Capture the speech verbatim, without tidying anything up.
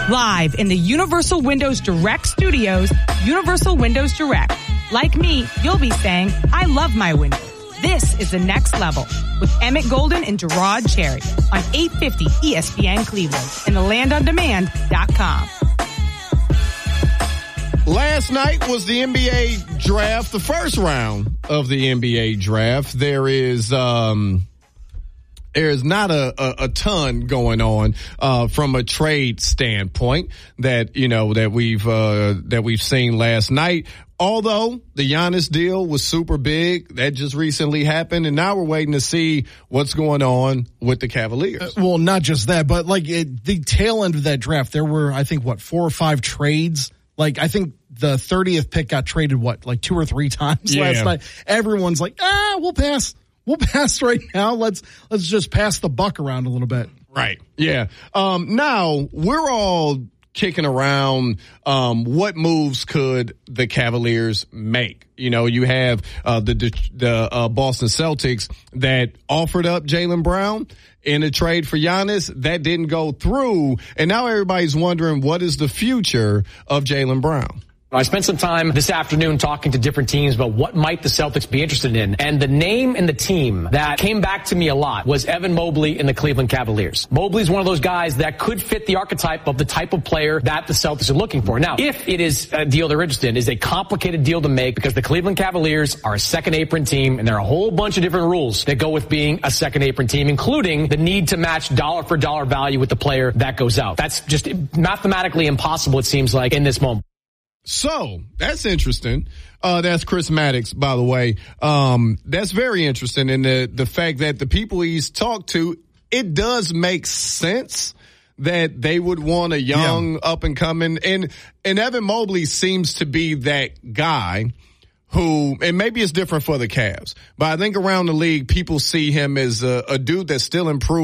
Live in the Universal Windows Direct Studios, Universal Windows Direct. Like me, you'll be saying, I love my window. This is the next level with Emmett Golden and Gerard Cherry on eight fifty E S P N Cleveland and the land on demand dot com. Last night was the N B A draft, the first round of the N B A draft. There is, um, There's not a, a, a ton going on uh from a trade standpoint that you know that we've uh that we've seen last night. Although the Giannis deal was super big, that just recently happened, and now we're waiting to see what's going on with the Cavaliers. Uh, well, not just that, but like it, the tail end of that draft, there were I think what four or five trades. Like I think the thirtieth pick got traded what like two or three times yeah. last night. Everyone's like, ah, we'll pass. We'll pass right now. Let's let's just pass the buck around a little bit. Right. Yeah. Um, now we're all kicking around um, what moves could the Cavaliers make. You know, you have uh, the the uh, Boston Celtics that offered up Jaylen Brown in a trade for Giannis. That didn't go through, and now everybody's wondering what is the future of Jaylen Brown. I spent some time this afternoon talking to different teams about what might the Celtics be interested in. And the name and the team that came back to me a lot was Evan Mobley in the Cleveland Cavaliers. Mobley's one of those guys that could fit the archetype of the type of player that the Celtics are looking for. Now, if it is a deal they're interested in, is a complicated deal to make because the Cleveland Cavaliers are a second apron team and there are a whole bunch of different rules that go with being a second apron team, including the need to match dollar for dollar value with the player that goes out. That's just mathematically impossible, it seems like, in this moment. So that's interesting. Uh, that's Chris Maddox, by the way. Um, that's very interesting. And the, the fact that the people he's talked to, it does make sense that they would want a young yeah. up and coming. And, and Evan Mobley seems to be that guy who, and maybe it's different for the Cavs, but I think around the league, people see him as a, a dude that's still improving.